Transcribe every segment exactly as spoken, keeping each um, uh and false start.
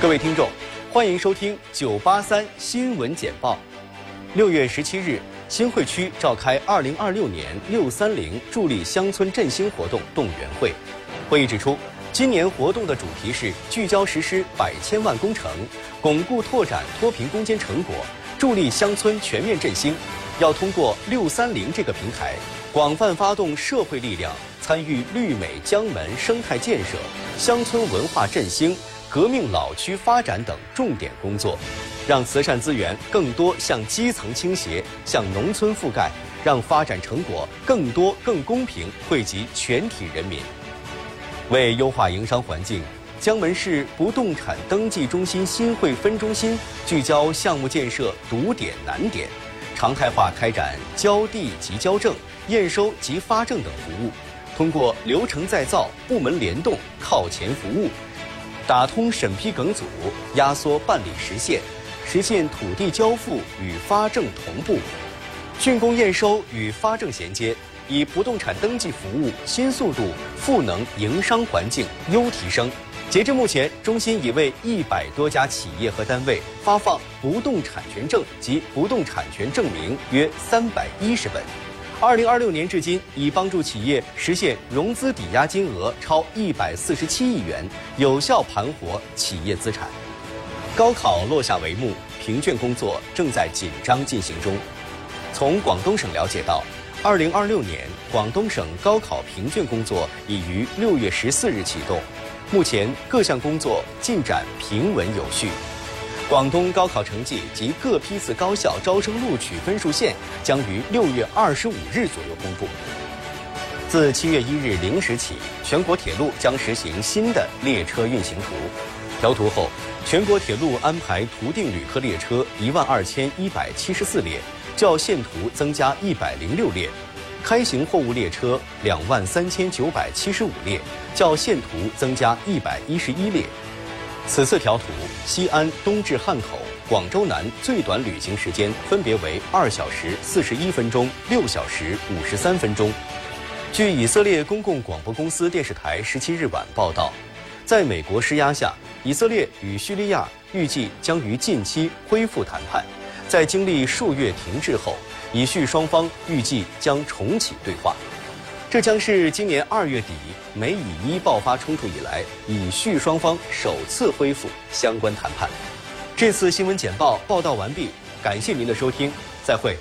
各位听众，欢迎收听九八三新闻简报。六月十七日，新会区召开二零二六年六三零助力乡村振兴活动动员会。会议指出，今年活动的主题是聚焦实施百千万工程，巩固拓展脱贫攻坚成果，助力乡村全面振兴。要通过六三零这个平台，广泛发动社会力量，参与绿美江门生态建设、乡村文化振兴、革命老区发展等重点工作，让慈善资源更多向基层倾斜，向农村覆盖，让发展成果更多更公平惠及全体人民。为优化营商环境，江门市不动产登记中心新会分中心聚焦项目建设堵点难点，常态化开展交地及交证、验收及发证等服务，通过流程再造、部门联动、靠前服务，打通审批梗阻，压缩办理时限，实现土地交付与发证同步，竣工验收与发证衔接，以不动产登记服务新速度赋能营商环境优提升。截至目前，中心已为一百多家企业和单位发放不动产权证及不动产权证明约三百一十本。二零二六年至今，已帮助企业实现融资抵押金额超一百四十七亿元，有效盘活企业资产。高考落下帷幕，评卷工作正在紧张进行中。从广东省了解到，二零二六年广东省高考评卷工作已于六月十四日启动，目前各项工作进展平稳有序。广东高考成绩及各批次高校招生录取分数线将于六月二十五日左右公布。自七月一日零时起，全国铁路将实行新的列车运行图。调图后，全国铁路安排图定旅客列车一万二千一百七十四列，较现图增加一百零六列；开行货物列车两万三千九百七十五列，较现图增加一百一十一列。此次调图，西安东至汉口、广州南最短旅行时间分别为二小时四十一分钟、六小时五十三分钟。据以色列公共广播公司电视台十七日晚报道，在美国施压下，以色列与叙利亚预计将于近期恢复谈判。在经历数月停滞后，以叙双方预计将重启对话。这将是今年二月底美以伊爆发冲突以来，以叙双方首次恢复相关谈判。这次新闻简报报道完毕，感謝您的收聽，再會。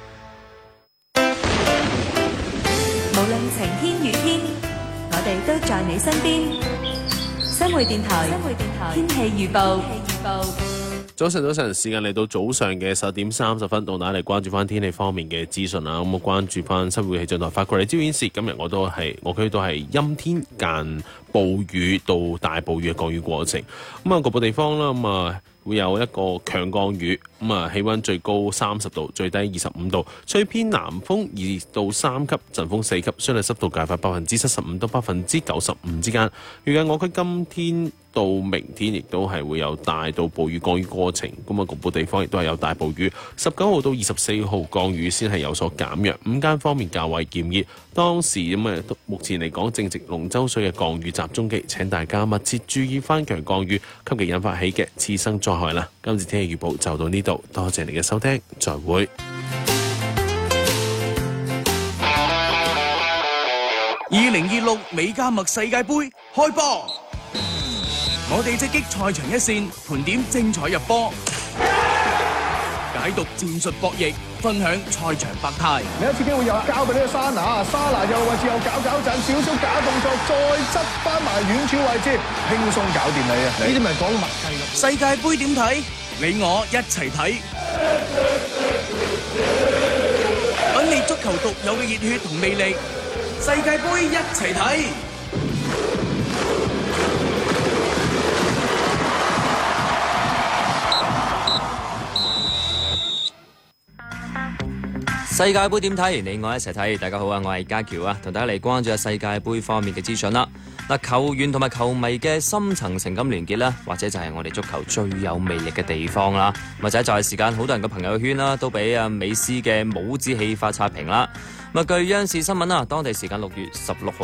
無論晴天雨天，我哋都在你身邊。新會電台天氣預報。 早晨，早晨，時間嚟到早上嘅十點三十分，同大家嚟關注翻天氣方面嘅資訊啦。咁我關注翻新會氣象台發過嚟招顯示，今日我都係我區都係陰天間暴雨到大暴雨嘅降雨過程。咁啊，局部地方啦，咁啊會有一個強降雨。咁啊，氣温最高三十度，最低二十五度，吹偏南風二到三級，陣風四級，相對濕度介乎百分之七十五到百分之九十五之間。預計我區今天到明天亦都係會有大到暴雨降雨過程，咁啊局部地方亦都係有大暴雨。十九號到二十四號降雨先係有所減弱，午間方面較為炎熱。當時咁啊，目前嚟講正值龍舟水嘅降雨集中期，請大家密切注意翻強降雨及其引發起嘅次生災害啦。今次天氣預報就到呢度，多謝你嘅收聽，再會。 二零二六美加墨世界盃開波，我哋直擊賽場一線，盤點精彩入波，解讀戰術博弈，分享賽場百態。 另一次機會又交俾呢個沙拿，沙拿右位置又搞搞震，少少假動作，再執翻埋遠處位置，輕鬆搞掂你啊！呢啲咪講默契咯。 世界盃點睇？你我一齊睇，品味足球獨有嘅熱血同魅力。世界盃一齊睇。 世界盃點睇？你我一齊睇。大家好啊，我係家喬啊，同大家嚟關注下世界盃方面嘅資訊啦。嗱，球員同埋球迷嘅深層情感聯結啦，或者就係我哋足球最有魅力嘅地方啦。或者就係時間，好多人嘅朋友圈啦，都俾啊美斯嘅帽子戲法刷屏啦。咁啊，據央視新聞啦，當地時間六月十六號